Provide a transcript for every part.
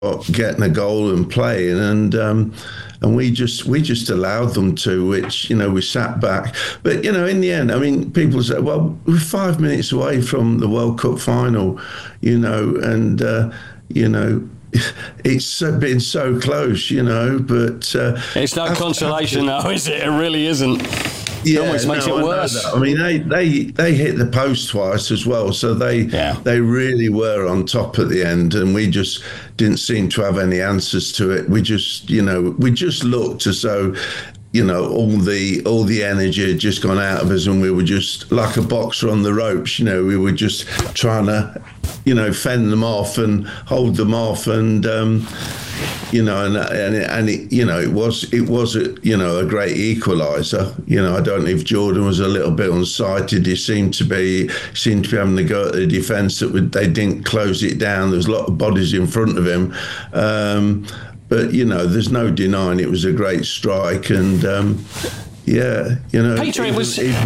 getting a goal and playing, and we just allowed them to, which, we sat back. But, in the end, I mean, people say, well, we're 5 minutes away from the World Cup final, and, it's been so close, but... it's no consolation, though, is it? It really isn't. Yeah, it almost makes it worse. I mean, they hit the post twice as well, so they really were on top at the end, and we just didn't seem to have any answers to it. We just looked as though, all the energy had just gone out of us, and we were just like a boxer on the ropes. We were just trying to, fend them off and hold them off, and. It was a great equaliser. I don't know if Jordan was a little bit unsighted. He seemed to be having to go at the defence that they didn't close it down. There was a lot of bodies in front of him, but there's no denying it was a great strike, and. Peter, it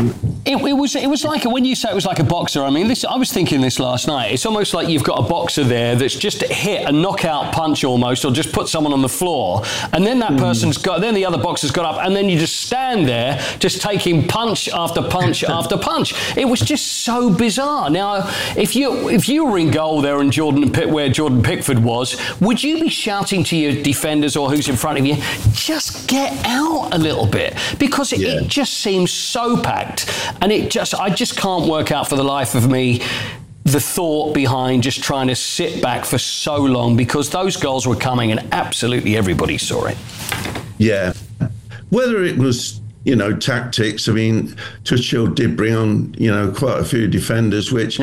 was like, when you say it was like a boxer, I mean, I was thinking this last night. It's almost like you've got a boxer there that's just hit a knockout punch almost, or just put someone on the floor, and then that person's got, then the other boxer's got up, and then you just stand there, just taking punch after punch after punch. It was just so bizarre. Now, if you were in goal there and where Jordan Pickford was, would you be shouting to your defenders or who's in front of you, just get out a little bit? Because it just seems so packed, and I just can't work out for the life of me the thought behind just trying to sit back for so long, because those goals were coming and absolutely everybody saw it. Yeah. Whether it was, tactics, I mean, Tuchel did bring on, quite a few defenders, which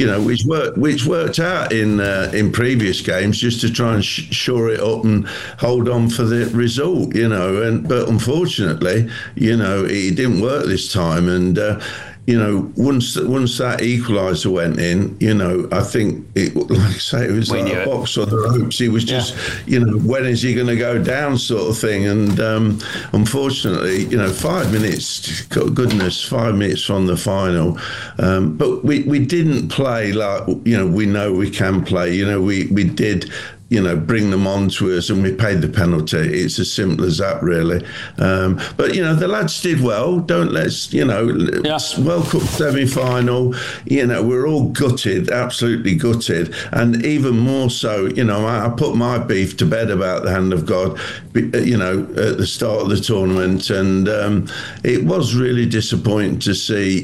worked out in previous games, just to try and shore it up and hold on for the result, but unfortunately, it didn't work this time, and once that equaliser went in, I think it was like a box on the ropes. He was just, when is he going to go down, sort of thing. And unfortunately, 5 minutes, goodness, 5 minutes from the final. But we didn't play like, we know we can play. We did. Bring them on to us, and we paid the penalty. It's as simple as that, really. But, the lads did well. World Cup semi-final, we're all gutted, absolutely gutted. And even more so, I put my beef to bed about the hand of God, at the start of the tournament. And it was really disappointing to see,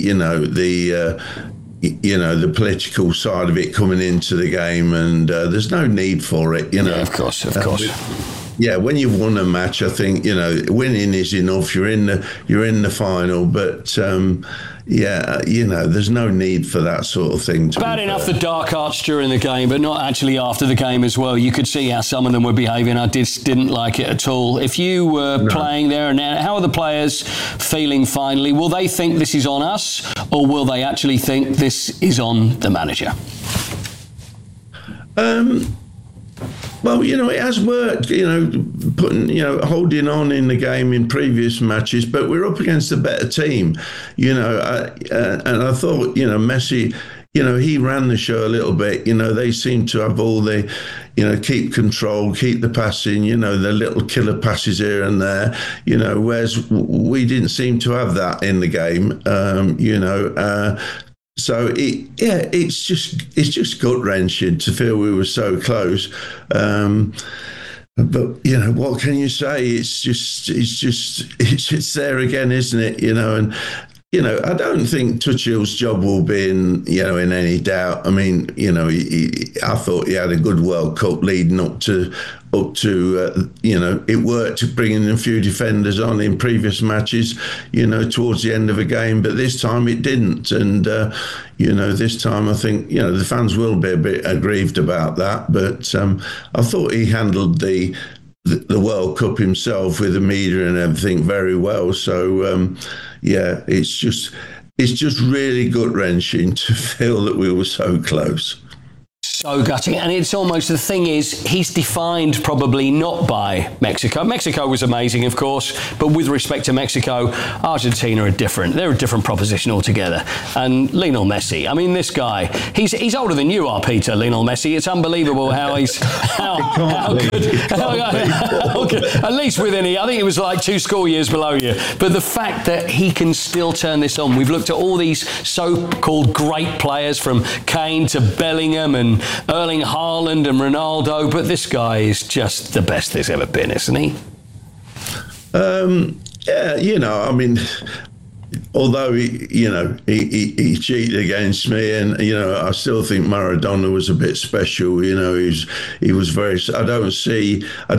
the political side of it coming into the game, and there's no need for it, Yeah, of course. When you've won a match, I think winning is enough. You're in the final, but there's no need for that sort of thing. Bad enough the dark arts during the game, but not actually after the game as well. You could see how some of them were behaving. I didn't like it at all. If you were playing there, and how are the players feeling finally? Will they think this is on us, or will they actually think this is on the manager? Well, it has worked, holding on in the game in previous matches, but we're up against a better team, and I thought, Messi, he ran the show a little bit. They seem to have all the, keep control, keep the passing, the little killer passes here and there, whereas we didn't seem to have that in the game, So it's just gut-wrenching to feel we were so close. But what can you say? It's just there again, isn't it? And I don't think Tuchel's job will be in any doubt. I mean, I thought he had a good World Cup leading up to it worked bringing a few defenders on in previous matches, towards the end of a game, but this time it didn't. And, this time I think, the fans will be a bit aggrieved about that, but I thought he handled the World Cup himself with the media and everything very well. So, it's just really gut-wrenching to feel that we were so close. so gutting. And it's almost, the thing is, he's defined probably not by Mexico. Mexico was amazing, of course, but with respect to Mexico, Argentina are different. They're a different proposition altogether. And Lionel Messi, I mean, this guy, he's older than you are, Peter, Lionel Messi. It's unbelievable how he's, how good, at least within, I think he was like 2 school years below you. But the fact that he can still turn this on, we've looked at all these so-called great players from Kane to Bellingham and Erling Haaland and Ronaldo, but this guy is just the best there's ever been, isn't he? Yeah, you know, I mean, although he cheated against me, and you know, I still think Maradona was a bit special. You know, he was very. I don't see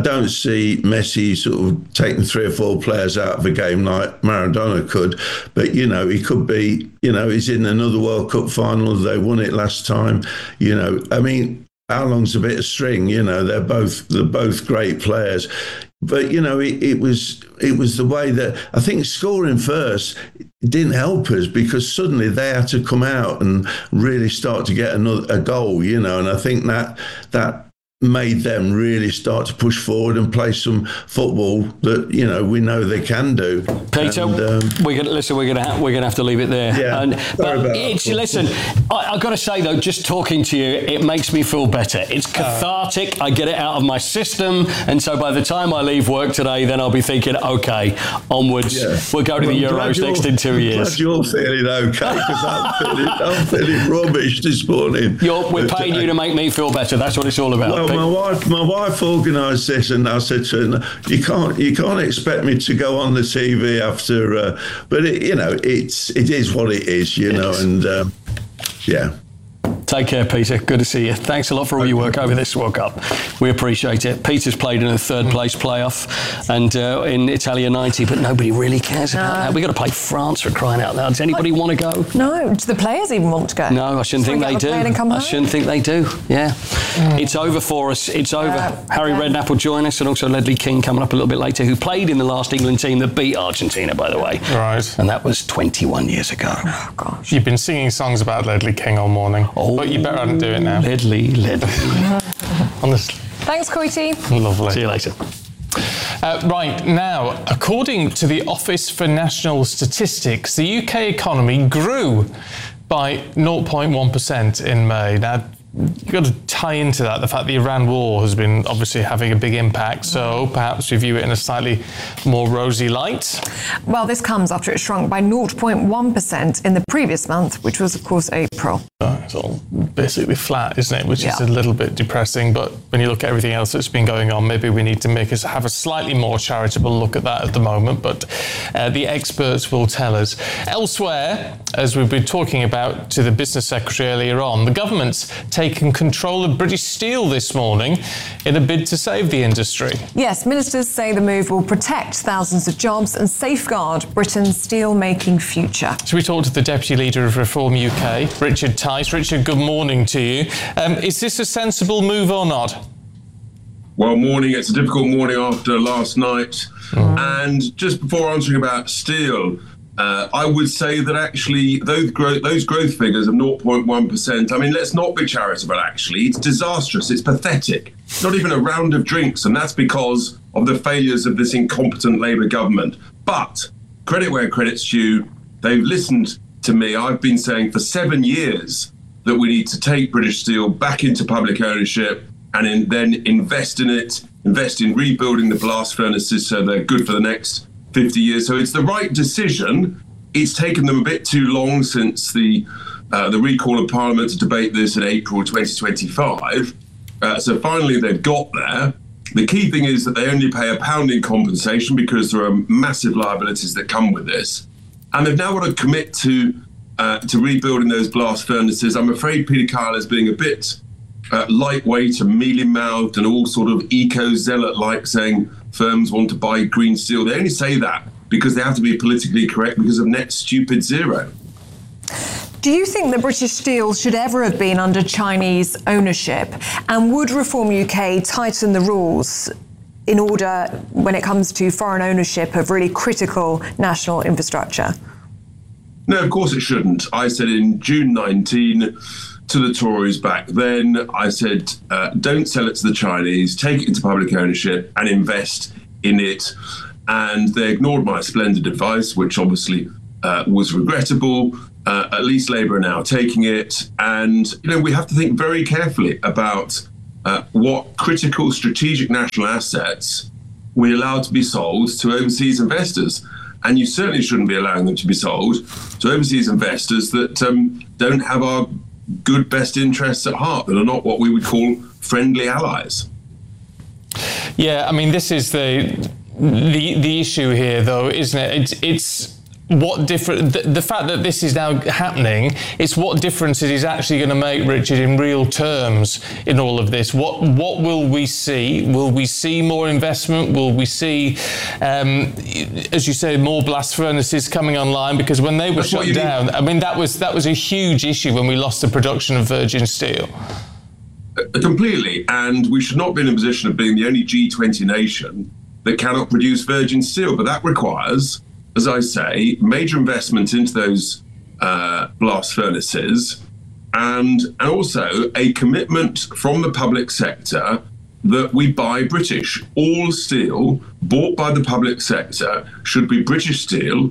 Messi sort of taking 3 or 4 players out of a game like Maradona could, but you know, he could be. You know, he's in another World Cup final. They won it last time. You know, I mean, how long's a bit of string? You know, they're both great players. But you know, it was the way that I think scoring first didn't help us, because suddenly they had to come out and really start to get a goal. You know, and I think that made them really start to push forward and play some football that, you know, we know they can do. Peter, we're gonna have to leave it there. Yeah, listen, I've got to say though, just talking to you, it makes me feel better. It's cathartic. I get it out of my system, and so by the time I leave work today, then I'll be thinking, okay, onwards. Yeah. We'll go to the Euros next in 2 years. Glad you're feeling okay, because I'm feeling rubbish this morning. We're paying you to make me feel better. That's what it's all about. Well, my wife organised this, and I said to her, "You can't expect me to go on the TV after." But it is what it is, you know, and yeah. Take care, Peter. Good to see you. Thanks a lot for all your work over this World Cup. We appreciate it. Peter's played in a 3rd place playoff and in Italia 90, but nobody really cares about that. We've got to play France, for crying out loud. Does anybody want to go? No. Do the players even want to go? No, I shouldn't think they do. I shouldn't think they do. Yeah. It's over for us. It's over. Harry Redknapp will join us, and also Ledley King coming up a little bit later, who played in the last England team that beat Argentina, by the way. Right. And that was 21 years ago. Oh, gosh. You've been singing songs about Ledley King all morning. But you better do it now. Ledley. Honestly. Thanks, Coity. Lovely. See you later. Right, now, according to the Office for National Statistics, the UK economy grew by 0.1% in May. Now, you've got to tie into that the fact the Iran war has been obviously having a big impact, so perhaps we view it in a slightly more rosy light. Well, this comes after it shrunk by 0.1% in the previous month, which was, of course, April. It's all basically flat, isn't it? Which is a little bit depressing, but when you look at everything else that's been going on, maybe we need to have a slightly more charitable look at that at the moment, but the experts will tell us. Elsewhere, as we've been talking about to the Business Secretary earlier on, the government's taken control of British Steel this morning in a bid to save the industry. Yes, ministers say the move will protect thousands of jobs and safeguard Britain's steel-making future. So we talked to the Deputy Leader of Reform UK, Richard Tice. Richard, good morning to you. Is this a sensible move or not? Well, morning. It's a difficult morning after last night. And just before answering about steel, I would say that actually those growth figures of 0.1%, I mean, let's not be charitable, actually. It's disastrous. It's pathetic. Not even a round of drinks. And that's because of the failures of this incompetent Labour government. But credit where credit's due. They've listened to me. I've been saying for 7 years that we need to take British Steel back into public ownership and then invest in it, invest in rebuilding the blast furnaces so they're good for the next 50 years. So it's the right decision. It's taken them a bit too long since the recall of Parliament to debate this in April 2025. So finally they've got there. The key thing is that they only pay a pounding compensation because there are massive liabilities that come with this. And they've now got to commit to rebuilding those blast furnaces. I'm afraid Peter Kyle is being a bit lightweight and mealy-mouthed and all sort of eco-zealot-like, saying firms want to buy green steel. They only say that because they have to be politically correct because of net stupid zero. Do you think that British Steel should ever have been under Chinese ownership? And would Reform UK tighten the rules in order, when it comes to foreign ownership of really critical national infrastructure? No, of course it shouldn't. I said in June 19, to the Tories back then. I said, don't sell it to the Chinese, take it into public ownership and invest in it. And they ignored my splendid advice, which obviously was regrettable. At least Labour are now taking it. And, we have to think very carefully about what critical strategic national assets we allow to be sold to overseas investors. And you certainly shouldn't be allowing them to be sold to overseas investors that don't have our good best interests at heart, that are not what we would call friendly allies. Yeah, I mean, this is the issue here, though, isn't it? It's what different the fact that this is now happening. It's what difference it is actually going to make, Richard, in real terms in all of this. What will we see? Will we see more investment? Will we see, as you say, more blast furnaces coming online? Because when they were shut down, I mean, that was a huge issue when we lost the production of virgin steel. Completely, and we should not be in a position of being the only G20 nation that cannot produce virgin steel. But that requires, as I say, major investment into those blast furnaces, and also a commitment from the public sector that we buy British. All steel bought by the public sector should be British steel,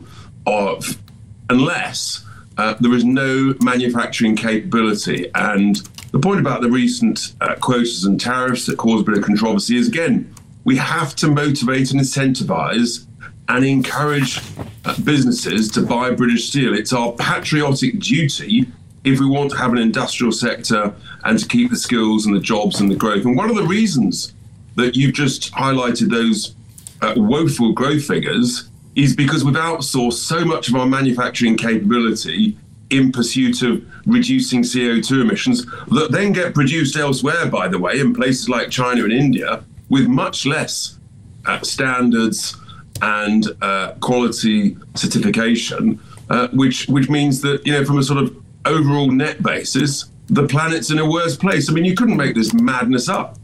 unless there is no manufacturing capability. And the point about the recent quotas and tariffs that caused a bit of controversy is, again, we have to motivate and incentivize and encourage businesses to buy British steel. It's our patriotic duty if we want to have an industrial sector and to keep the skills and the jobs and the growth. And one of the reasons that you've just highlighted those woeful growth figures is because we've outsourced so much of our manufacturing capability in pursuit of reducing CO2 emissions that then get produced elsewhere, by the way, in places like China and India, with much less standards and quality certification, which means that, from a sort of overall net basis, the planet's in a worse place. I mean, you couldn't make this madness up.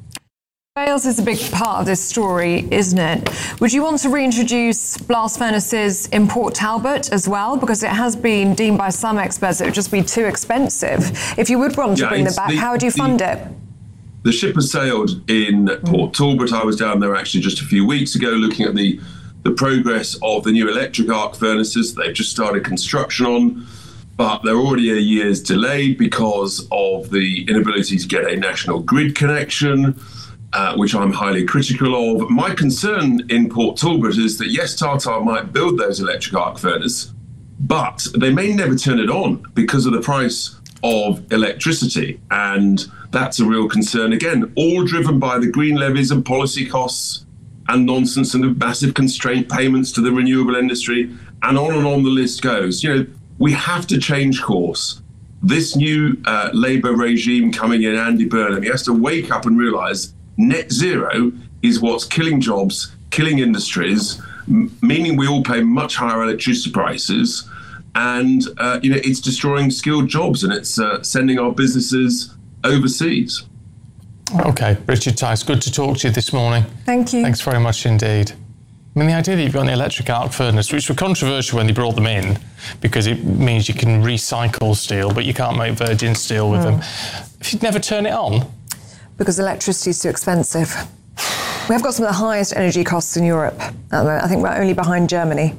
Wales is a big part of this story, isn't it? Would you want to reintroduce blast furnaces in Port Talbot as well? Because it has been deemed by some experts it would just be too expensive. If you would want to bring them back, how would you fund it? The ship has sailed in Port Talbot. I was down there actually just a few weeks ago looking at the progress of the new electric arc furnaces they've just started construction on. But they're already a year's delayed because of the inability to get a national grid connection, which I'm highly critical of. My concern in Port Talbot is that, yes, Tata might build those electric arc furnaces, but they may never turn it on because of the price of electricity. And that's a real concern. Again, all driven by the green levies and policy costs and nonsense and the massive constraint payments to the renewable industry, and on the list goes. We have to change course. This new Labour regime coming in, Andy Burnham, he has to wake up and realise net zero is what's killing jobs, killing industries, meaning we all pay much higher electricity prices, and it's destroying skilled jobs, and it's sending our businesses overseas. Okay, Richard Tice, good to talk to you this morning. Thank you. Thanks very much indeed. I mean, the idea that you've got an electric arc furnace, which were controversial when they brought them in, because it means you can recycle steel, but you can't make virgin steel with them. If you'd never turn it on? Because electricity is too expensive. We have got some of the highest energy costs in Europe. I think we're only behind Germany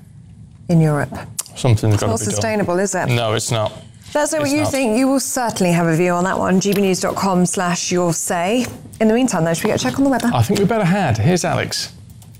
in Europe. Something's got to be done. It's not sustainable, is it? No, it's not. Let us know what you think. You will certainly have a view on that one. gbnews.com/your say. In the meantime, though, should we get a check on the weather? I think we better head. Here's Alex.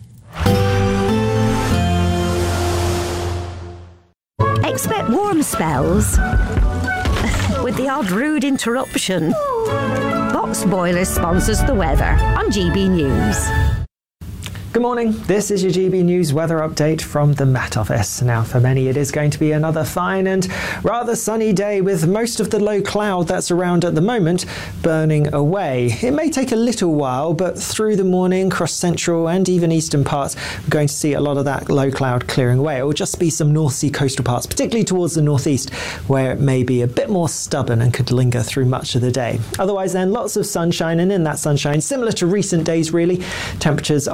Expect warm spells with the odd rude interruption. Box Boilers sponsors the weather on GB News. Good morning, this is your GB News weather update from the Met Office. Now, for many it is going to be another fine and rather sunny day with most of the low cloud that's around at the moment burning away. It may take a little while, but through the morning, across central and even eastern parts, we're going to see a lot of that low cloud clearing away. It will just be some North Sea coastal parts, particularly towards the northeast, where it may be a bit more stubborn and could linger through much of the day. Otherwise then, lots of sunshine, and in that sunshine, similar to recent days really, temperatures are going to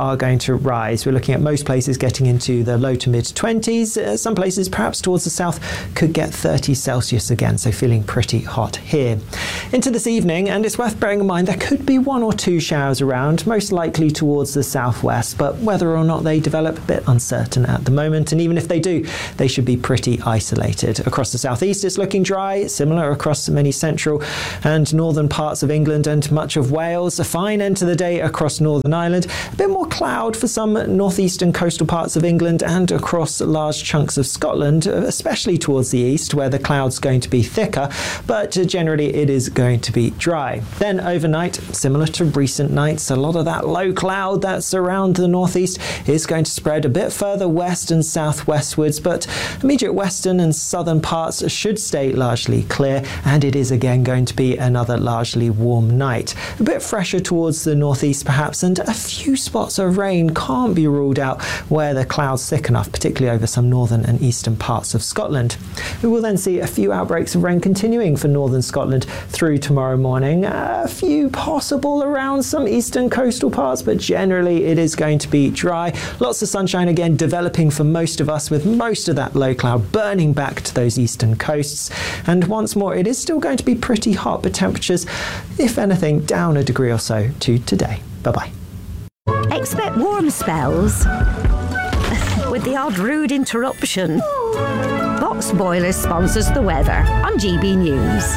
to rise. We're looking at most places getting into the low to mid-20s. Some places, perhaps towards the south, could get 30 Celsius again, so feeling pretty hot here. Into this evening, and it's worth bearing in mind there could be 1 or 2 showers around, most likely towards the southwest, but whether or not they develop, a bit uncertain at the moment, and even if they do, they should be pretty isolated. Across the southeast, it's looking dry, similar across many central and northern parts of England and much of Wales. A fine end to the day across Northern Ireland, a bit more cloud for some northeastern coastal parts of England and across large chunks of Scotland, especially towards the east where the cloud's going to be thicker, but generally it is going to be dry. Then overnight, similar to recent nights, a lot of that low cloud that's around the northeast is going to spread a bit further west and southwestwards, but immediate western and southern parts should stay largely clear, and it is again going to be another largely warm night. A bit fresher towards the northeast perhaps, and a few spots of rain can't be ruled out where the cloud's thick enough, particularly over some northern and eastern parts of Scotland. We will then see a few outbreaks of rain continuing for northern Scotland through tomorrow morning. A few possible around some eastern coastal parts, but generally it is going to be dry. Lots of sunshine again developing for most of us, with most of that low cloud burning back to those eastern coasts. And once more, it is still going to be pretty hot, but temperatures, if anything, down a degree or so to today. Bye-bye. Expect warm spells with the odd rude interruption. Box Boilers sponsors the weather on GB News.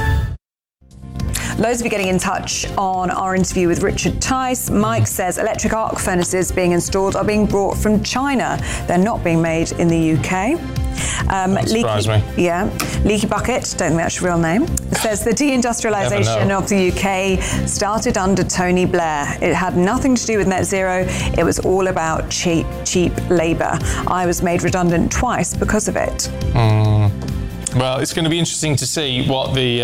Loads of you getting in touch on our interview with Richard Tice. Mike says electric arc furnaces being installed are being brought from China. They're not being made in the UK. Surprise me. Yeah. Leaky Bucket, don't think that's your real name, says the deindustrialisation of the UK started under Tony Blair. It had nothing to do with net zero. It was all about cheap labour. I was made redundant twice because of it. Well, it's going to be interesting to see what the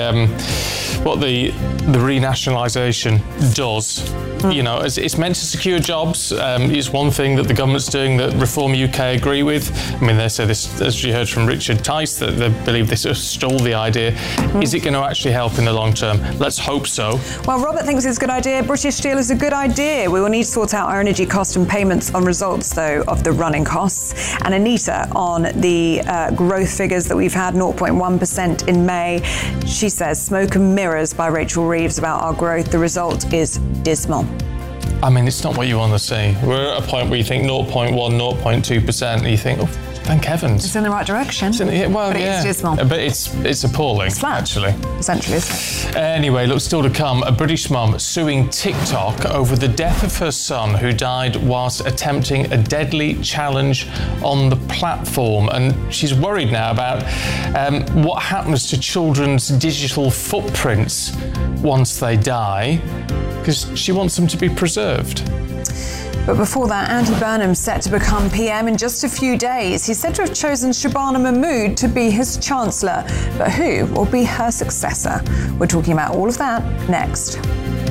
renationalisation does. You know, it's meant to secure jobs. It's one thing that the government's doing that Reform UK agree with. I mean, they say this, as you heard from Richard Tice, that they believe they sort of stole the idea. Is it going to actually help in the long term? Let's hope so. Well, Robert thinks it's a good idea. British Steel is a good idea. We will need to sort out our energy cost and payments on results, though, of the running costs. And Anita on the growth figures that we've had, 0.1% in May. She says, smoke and mirrors by Rachel Reeves about our growth. The result is dismal. I mean, it's not what you want to see. We're at a point where you think 0.1, 0.2%, and you think, oh, thank heavens. It's in the right direction. But it's dismal. But it's appalling, it's flat, actually. Essentially, isn't it? Anyway, look, still to come, a British mum suing TikTok over the death of her son, who died whilst attempting a deadly challenge on the platform. And she's worried now about what happens to children's digital footprints once they die, because she wants them to be preserved. But before that, Andy Burnham's set to become PM in just a few days. He's said to have chosen Shabana Mahmood to be his Chancellor. But who will be her successor? We're talking about all of that next.